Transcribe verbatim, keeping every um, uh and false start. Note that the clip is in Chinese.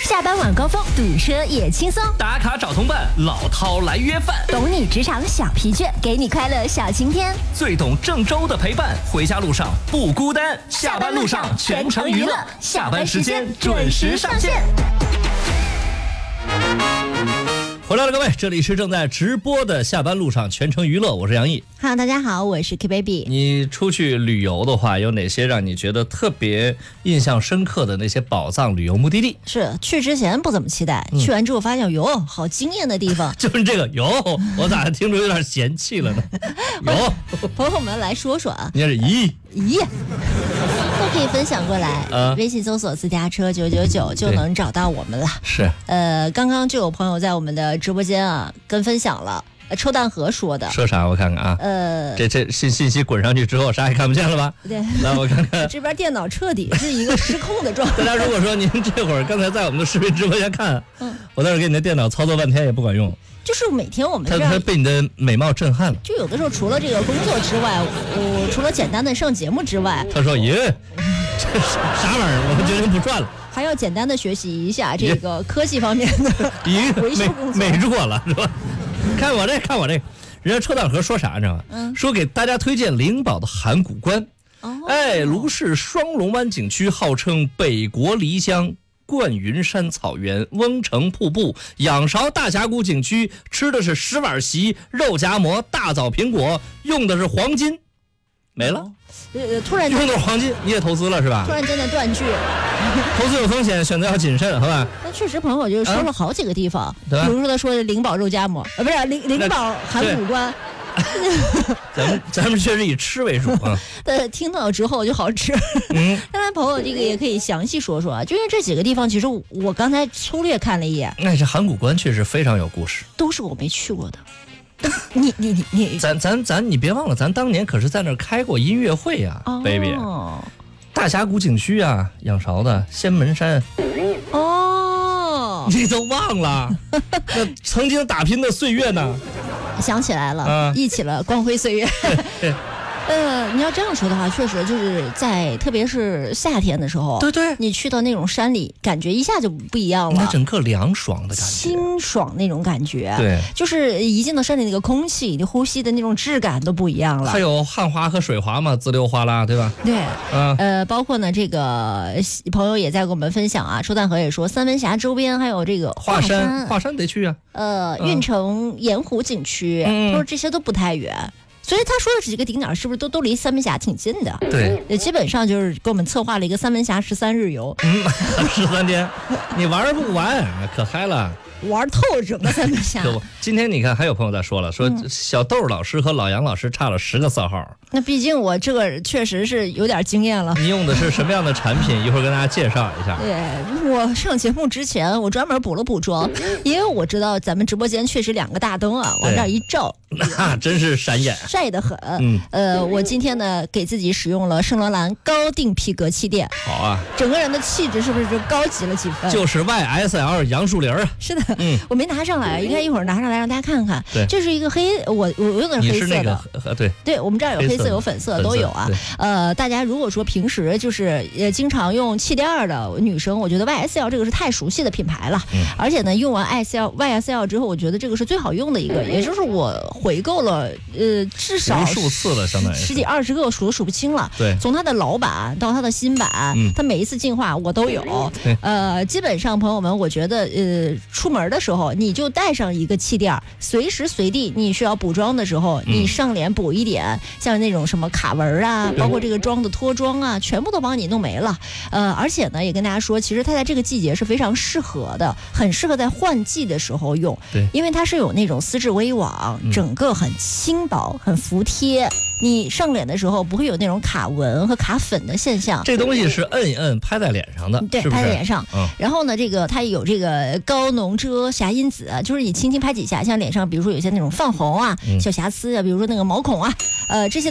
下班晚高峰堵车也轻松， 打卡找同伴，老饕来约饭， 懂你职场小疲倦，给你快乐小晴天， 最懂郑州的陪伴，回家路上不孤单，下班路上全程娱乐，下班时间准时上线。回来了，各位，这里是正在直播的下班路上全程娱乐，我是杨毅。 Hello， 大家好，我是 K Baby。 你出去旅游的话，有哪些让你觉得特别印象深刻的那些宝藏旅游目的地？ 是去之前不怎么期待，嗯、去完之后发现哟，好惊艳的地方。 就是这个哟，我咋听着有点嫌弃了呢？哟， 朋友们来说说啊， 你看是咦咦。都可以分享过来，呃、微信搜索私家车九九九就能找到我们了。 是， 呃，刚刚就有朋友在我们的直播间啊跟分享了，呃、抽蛋盒说的。 说啥？我看看啊。呃，这这信信息滚上去之后，啥也看不见了吧？ 对。 来，我看看。 这边电脑彻底是一个失控的状态。 大家如果说您这会儿刚才在我们的视频直播间看，嗯，我在这给你的电脑操作半天也不管用。 就是每天我们这样，他他被你的美貌震撼了。 就有的时候除了这个工作之外，我除了简单的上节目之外， 他说：“耶，这啥玩意儿？我们决定不转了。” 还要简单的学习一下这个科技方面的维修工作。 美弱了是吧？看我这，看我这，人家抽蛋盒说啥你知道吗？嗯，说给大家推荐灵宝的函谷关。哦，哎，卢氏双龙湾景区号称北国梨乡。灌云山草原、翁城瀑布、仰韶大峡谷景区，吃的是石碗席、肉夹馍、大枣苹果，用的是黄金，没了。 呃，突然用的是黄金，你也投资了是吧？ 突然间的断句， 投资有风险，选择要谨慎，好吧？ 那确实，朋友就是说了好几个地方，啊、比如说他说的灵宝肉夹馍，呃，不是灵灵宝函谷关。 咱们咱们确实以吃为主啊。 但听到之后就好吃。嗯，当然朋友这个也可以详细说说啊，就因为这几个地方，其实我刚才粗略看了一眼， 那这函谷关确实非常有故事， 都是我没去过的。你你你你， 咱咱咱你别忘了，咱当年可是在那儿开过音乐会呀、啊哦、，baby。大峡谷景区啊，仰韶的仙门山。哦，你都忘了？那曾经打拼的岁月呢？ 想起来了，嗯、忆起了光辉岁月。呃，你要这样说的话，确实就是在特别是夏天的时候， 对对， 你去到那种山里，感觉一下就不一样了， 那整个凉爽的感觉， 清爽那种感觉， 对， 就是一进到山里那个空气，你呼吸的那种质感都不一样了。 还有旱滑和水滑嘛，滋溜哗啦，对吧？ 对，嗯，呃，包括呢，这个朋友也在跟我们分享啊，抽蛋盒也说，三文峡周边还有这个华山，华山得去啊， 呃，运城盐湖景区，嗯、他说这些都不太远。所以他说的这几个景点是不是都都离三门峡挺近的？ 对， 基本上就是给我们策划了一个三门峡十三日游。 嗯，十三天，你玩不完，可嗨了。 玩透整个三门峡。 今天你看还有朋友在说了，说小豆老师和老杨老师差了十个色号。 那毕竟我这个确实是有点经验了。 你用的是什么样的产品？一会儿跟大家介绍一下。 对，我上节目之前我专门补了补妆，因为我知道咱们直播间确实两个大灯啊，往这儿一照， 那真是闪眼， 晒得很。嗯，呃，我今天呢给自己使用了圣罗兰高定皮革气垫。 好啊， 整个人的气质是不是就高级了几分？ 就是 Y S L 杨树林啊。 是的。嗯，我没拿上来，应该一会儿拿上来让大家看看。对，这是一个黑，我我用的是黑色的。 你是那个对对，我们这儿有黑色有粉色都有啊。呃，大家如果说平时就是呃经常用气垫的女生，我觉得 Y S L 这个是太熟悉的品牌了。嗯。而且呢，用完 Y S L Y S L 之后，我觉得这个是最好用的一个，也就是我回购了呃至少无数次了，相当于十几二十个，数都数不清了。 对。 从它的老版到它的新版，嗯，它每一次进化我都有。对。呃，基本上朋友们，我觉得呃出门的时候你就带上一个气垫，随时随地你需要补妆的时候，嗯、你上脸补一点，像那种什么卡纹啊，包括这个妆的脱妆啊，全部都帮你弄没了。呃，而且呢，也跟大家说，其实它在这个季节是非常适合的，很适合在换季的时候用。 对， 因为它是有那种丝质微网，整个很轻薄、很服帖。你上脸的时候不会有那种卡纹和卡粉的现象。 这东西是摁一摁拍在脸上的， 对， 是不是拍在脸上。 嗯。 然后呢，这个它有这个高浓遮瑕因子，就是你轻轻拍几下，像脸上比如说有些那种泛红啊、小瑕疵啊，比如说那个毛孔啊，呃这些。